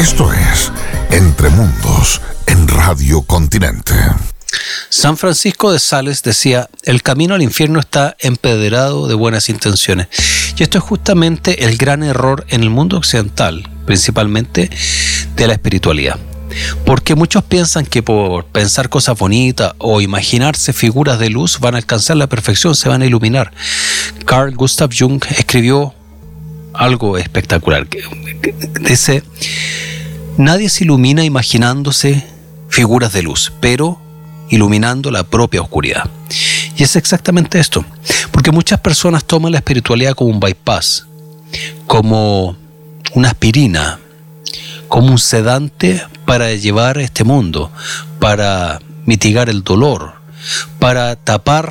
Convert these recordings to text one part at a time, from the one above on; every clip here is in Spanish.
Esto es Entre Mundos en Radio Continente. San Francisco de Sales decía: el camino al infierno está empedrado de buenas intenciones. Y esto es justamente el gran error en el mundo occidental, principalmente de la espiritualidad. Porque muchos piensan que por pensar cosas bonitas o imaginarse figuras de luz van a alcanzar la perfección, se van a iluminar. Carl Gustav Jung escribió algo espectacular. Dice: nadie se ilumina imaginándose figuras de luz, pero iluminando la propia oscuridad. Y es exactamente esto, porque muchas personas toman la espiritualidad como un bypass, como una aspirina, como un sedante para llevar este mundo, para mitigar el dolor, para tapar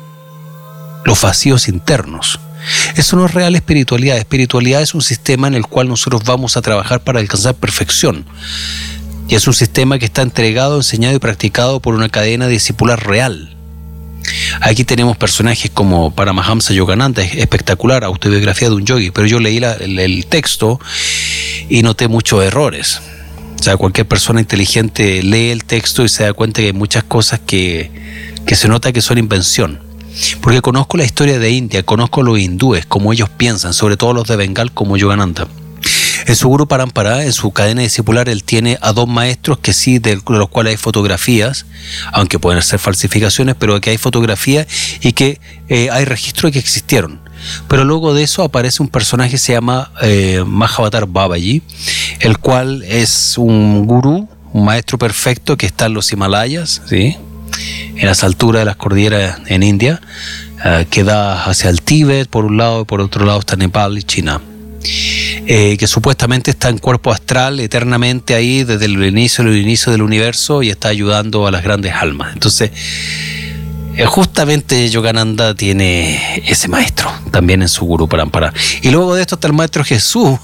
los vacíos internos. Eso no es real espiritualidad. Espiritualidad es un sistema en el cual nosotros vamos a trabajar para alcanzar perfección. Y es un sistema que está entregado, enseñado y practicado por una cadena discipular real. Aquí tenemos personajes como Paramahamsa Yogananda, espectacular, autobiografía de un yogi, pero yo leí el texto y noté muchos errores. O sea, cualquier persona inteligente lee el texto y se da cuenta que hay muchas cosas que se nota que son invención. Porque conozco la historia de India, conozco los hindúes, cómo ellos piensan, sobre todo los de Bengal como Yogananda. En su Guru Parampara, en su cadena discipular, él tiene a dos maestros que sí, de los cuales hay fotografías, aunque pueden ser falsificaciones, pero que hay fotografías y que hay registros de que existieron. Pero luego de eso aparece un personaje que se llama Mahavatar Babaji, el cual es un gurú, un maestro perfecto que está en los Himalayas, ¿sí?, en las alturas de las cordilleras en India, que da hacia el Tíbet por un lado y por otro lado está Nepal y China. Que supuestamente está en cuerpo astral eternamente ahí desde el inicio del universo y está ayudando a las grandes almas. Entonces, justamente Yogananda tiene ese maestro también en su Guru Parampara. Y luego de esto está el maestro Jesús.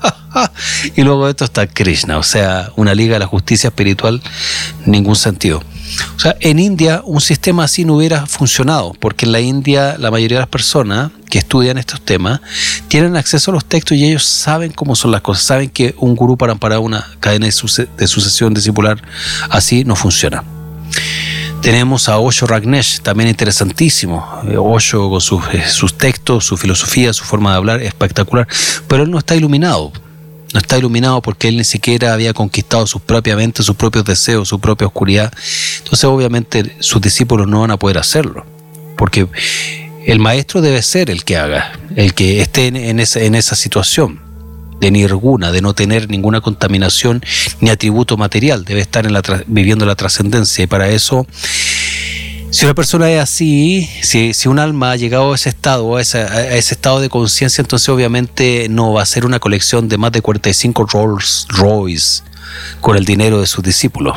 Y luego de esto está Krishna. O sea, una liga de la justicia espiritual, ningún sentido. O sea, en India un sistema así no hubiera funcionado, porque en la India la mayoría de las personas que estudian estos temas tienen acceso a los textos y ellos saben cómo son las cosas, saben que un gurú para una cadena de sucesión discipular así no funciona. Tenemos a Osho Ragnesh, también interesantísimo. Osho con sus textos, su filosofía, su forma de hablar, espectacular, pero él no está iluminado. No está iluminado porque él ni siquiera había conquistado sus propias mentes, sus propios deseos, su propia oscuridad. Entonces obviamente sus discípulos no van a poder hacerlo, porque el maestro debe ser el que haga, el que esté en esa situación de nirguna, de no tener ninguna contaminación ni atributo material, debe estar viviendo la trascendencia. Y para eso, si una persona es así, si un alma ha llegado a ese estado, a ese estado de conciencia, entonces obviamente no va a ser una colección de más de 45 Rolls Royce con el dinero de sus discípulos.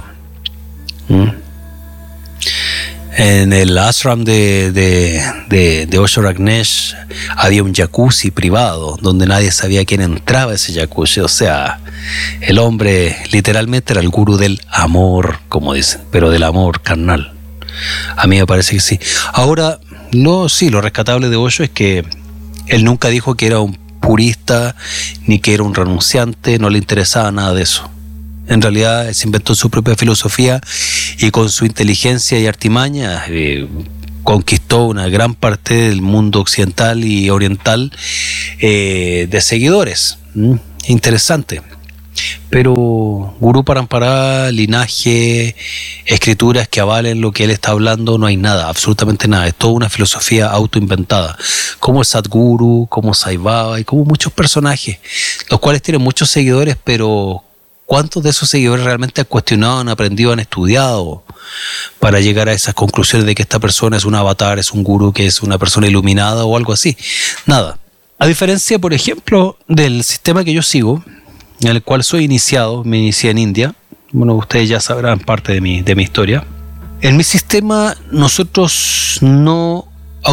En el ashram de Osho Ragnesh había un jacuzzi privado donde nadie sabía quién entraba a ese jacuzzi. O sea, el hombre literalmente era el gurú del amor, como dicen, pero del amor carnal. A mí me parece que sí. Ahora, lo rescatable de Osho es que él nunca dijo que era un purista ni que era un renunciante, no le interesaba nada de eso. En realidad, él se inventó su propia filosofía y con su inteligencia y artimaña conquistó una gran parte del mundo occidental y oriental de seguidores. Interesante. Pero Guru Parampara, linaje, escrituras que avalen lo que él está hablando, no hay nada, absolutamente nada. Es toda una filosofía autoinventada, como Sadhguru, como Sai Baba y como muchos personajes, los cuales tienen muchos seguidores, pero ¿cuántos de esos seguidores realmente han cuestionado, han aprendido, han estudiado para llegar a esas conclusiones de que esta persona es un avatar, es un gurú, que es una persona iluminada o algo así? Nada. A diferencia, por ejemplo, del sistema que yo sigo, en el cual soy iniciado, me inicié en India. Bueno, ustedes ya sabrán parte de mi historia. En mi sistema nosotros no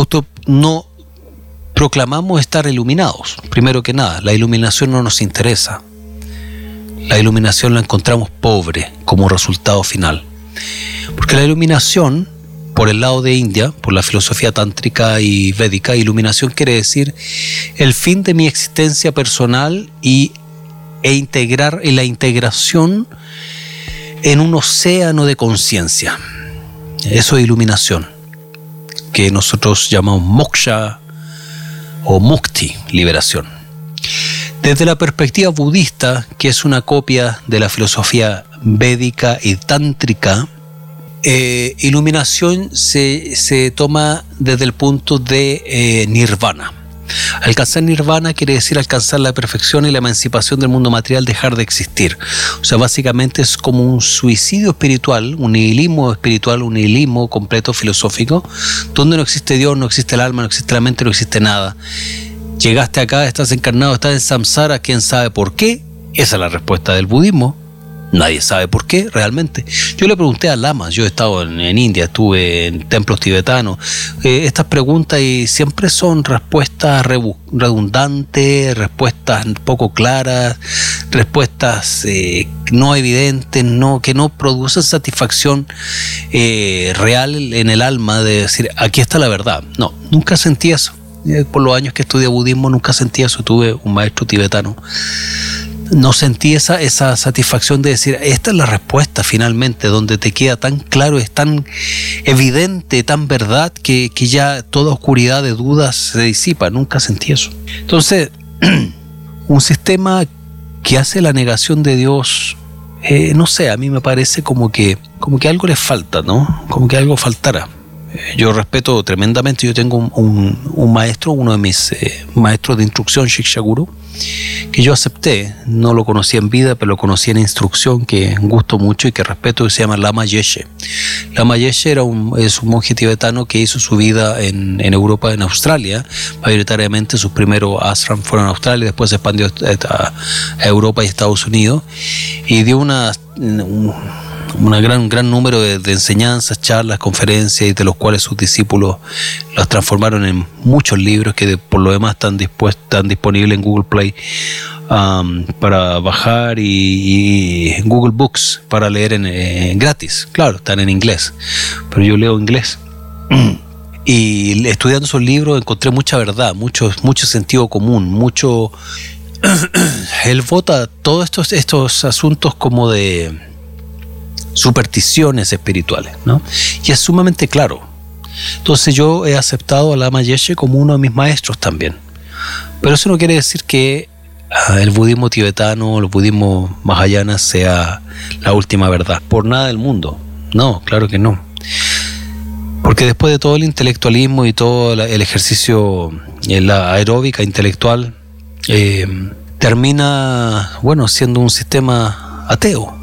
proclamamos estar iluminados. Primero que nada, la iluminación no nos interesa. La iluminación la encontramos pobre como resultado final. Porque la iluminación, por el lado de India, por la filosofía tántrica y védica, iluminación quiere decir el fin de mi existencia personal y y la integración en un océano de conciencia. Eso es iluminación, que nosotros llamamos moksha o mukti, liberación. Desde la perspectiva budista, que es una copia de la filosofía védica y tántrica, iluminación se toma desde el punto de nirvana. Alcanzar nirvana quiere decir alcanzar la perfección y la emancipación del mundo material, dejar de existir. O sea, básicamente es como un suicidio espiritual, un nihilismo espiritual, un nihilismo completo filosófico, donde no existe Dios, no existe el alma, no existe la mente, no existe nada. Llegaste acá, estás encarnado, estás en samsara, ¿quién sabe por qué? Esa es la respuesta del budismo. Nadie sabe por qué realmente. Yo le pregunté a lamas, yo he estado en India, estuve en templos tibetanos, estas preguntas, y siempre son respuestas redundantes, respuestas poco claras, respuestas no evidentes, que no producen satisfacción real en el alma de decir, aquí está la verdad. No, nunca sentí eso. Por los años que estudié budismo nunca sentí eso. Tuve un maestro tibetano. No sentí esa satisfacción de decir, esta es la respuesta finalmente, donde te queda tan claro, es tan evidente, tan verdad, que ya toda oscuridad de dudas se disipa. Nunca sentí eso. Entonces, un sistema que hace la negación de Dios, no sé, a mí me parece como que algo le falta, ¿no? Como que algo faltara. Yo respeto tremendamente, yo tengo un maestro, uno de mis maestros de instrucción, Shiksha Guru, que yo acepté, no lo conocí en vida, pero lo conocí en instrucción, que gusto mucho y que respeto, que se llama Lama Yeshe. Lama Yeshe es un monje tibetano que hizo su vida en Europa, en Australia, mayoritariamente sus primeros ashram fueron en Australia, después se expandió a Europa y Estados Unidos, y dio un gran número de enseñanzas, charlas, conferencias, y de los cuales sus discípulos las transformaron en muchos libros que por lo demás están disponibles en Google Play para bajar, y en Google Books para leer en gratis. Claro, están en inglés, pero yo leo inglés. Y estudiando esos libros encontré mucha verdad, mucho sentido común, mucho... Él vota todos estos asuntos como de supersticiones espirituales, ¿no? Y es sumamente claro. Entonces yo he aceptado a Lama Yeshe como uno de mis maestros también. Pero eso no quiere decir que el budismo tibetano, el budismo mahayana sea la última verdad. Por nada del mundo. No, claro que no. Porque después de todo el intelectualismo y todo el ejercicio, la aeróbica intelectual, termina, siendo un sistema ateo.